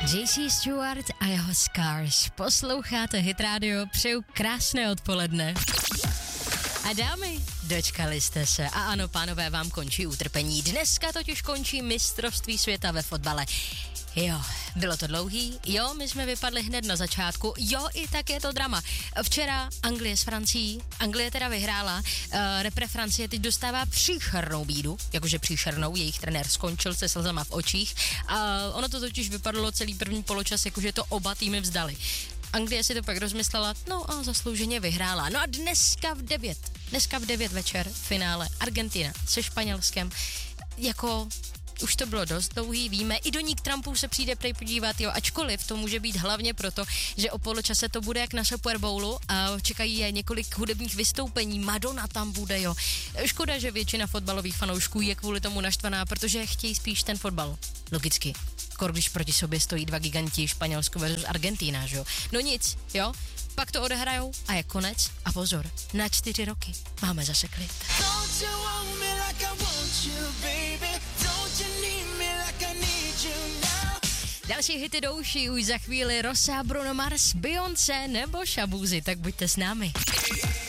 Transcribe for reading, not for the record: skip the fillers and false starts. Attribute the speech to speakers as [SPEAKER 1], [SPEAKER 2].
[SPEAKER 1] JC Stewart a jeho Scars. Posloucháte Hit Radio, přeju krásné odpoledne. A dámy, dočkali jste se. A ano, pánové, vám končí utrpení. Dneska totiž končí mistrovství světa ve fotbale. Jo, bylo to dlouhý, jo, my jsme vypadli hned na začátku, jo, i tak je to drama. Včera Anglie s Francií, Anglie teda vyhrála, repre Francie teď dostává příšernou bídu, jakože příšernou, jejich trenér skončil se slzama v očích a ono to totiž vypadalo celý první poločas, jakože to oba týmy vzdali. Anglie si to pak rozmyslela, no a zaslouženě vyhrála. No a dneska v 9 večer finále Argentina se Španělskem, jako... Už to bylo dost dlouhý, víme, i Doník Trumpů se přijde prej podívat, jo, ačkoliv to může být hlavně proto, že o poločase to bude jak na Super Bowlu a čekají je několik hudebních vystoupení, Madonna tam bude, jo. Škoda, že většina fotbalových fanoušků je kvůli tomu naštvaná, protože chtějí spíš ten fotbal. Logicky. Když proti sobě stojí dva giganti, Španělsko versus Argentina, že jo. No nic, jo. Pak to odehrajou a je konec a pozor, na 4 roky máme zase klid. Další hity do uší už za chvíli Rosa, Bruno Mars, Beyoncé nebo Shabuzi, tak buďte s námi.